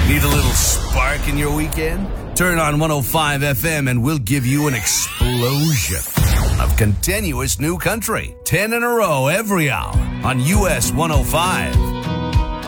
Need a little spark in your weekend? Turn on 105 FM and we'll give you an explosion of continuous new country. 10 in a row every hour on US 105.